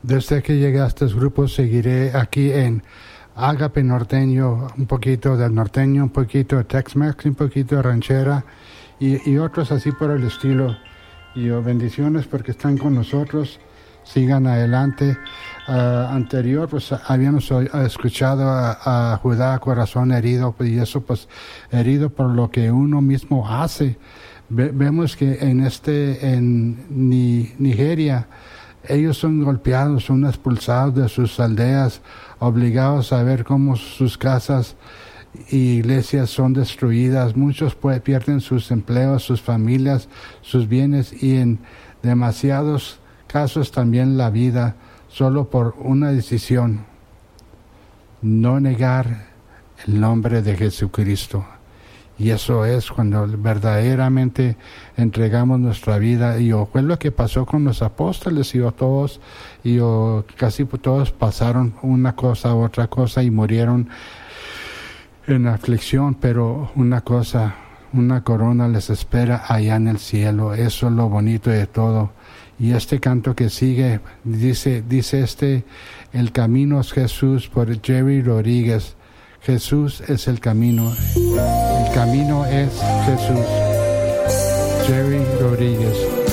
Desde que llegué a estos grupos seguiré aquí en Ágape norteño, un poquito del norteño, un poquito de Tex-Mex, un poquito de ranchera y otros así por el estilo. Y bendiciones porque están con nosotros, sigan adelante. Anterior pues habíamos escuchado a Judá Corazón Herido, y eso pues herido por lo que uno mismo hace. Vemos que en Nigeria ellos son golpeados, son expulsados de sus aldeas, obligados a ver cómo sus casas y iglesias son destruidas. Muchos pierden sus empleos, sus familias, sus bienes y en demasiados casos también la vida, solo por una decisión: no negar el nombre de Jesucristo. Y eso es cuando verdaderamente entregamos nuestra vida. Y fue lo que pasó con los apóstoles, casi todos pasaron una cosa u otra cosa y murieron en aflicción, pero una corona les espera allá en el cielo. Eso es lo bonito de todo. Y este canto que sigue dice el camino es Jesús, por Jerry Rodríguez. Jesús es el camino es Jesús. Jerry Rodríguez.